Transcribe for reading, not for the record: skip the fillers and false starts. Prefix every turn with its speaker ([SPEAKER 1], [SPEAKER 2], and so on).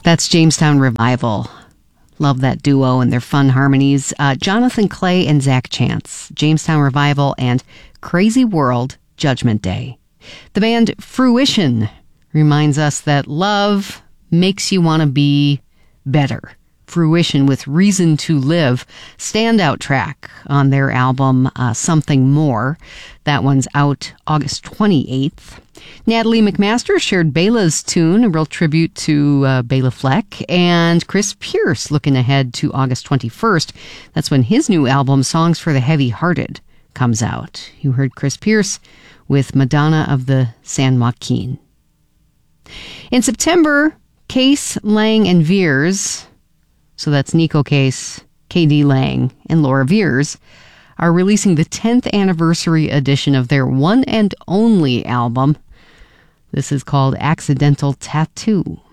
[SPEAKER 1] That's Jamestown Revival. Love that duo and their fun harmonies. Jonathan Clay and Zach Chance, Jamestown Revival and Crazy World, Judgment Day. The band Fruition reminds us that love makes you want to be better. Fruition with Reason to Live, standout track on their album Something More. That one's out August 28th. Natalie McMaster shared Bela's tune, a real tribute to Bela Fleck, and Chris Pierce looking ahead to August 21st. That's when his new album, Songs for the Heavy-Hearted, comes out. You heard Chris Pierce with Madonna of the San Joaquin. In September, Case, Lang, and Veers, so that's Nico Case, K.D. Lang, and Laura Veers, are releasing the 10th anniversary edition of their one and only album. This is called Accidental Tattoo.